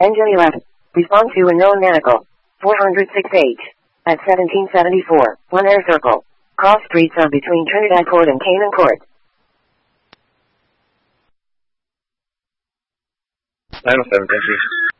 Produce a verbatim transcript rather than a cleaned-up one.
N J eleven. Respond to a known medical. four hundred six H. At seventeen seventy-four, One Air Circle. Cross streets are between Trinidad Court and Canaan Court. nine oh seven, thank you.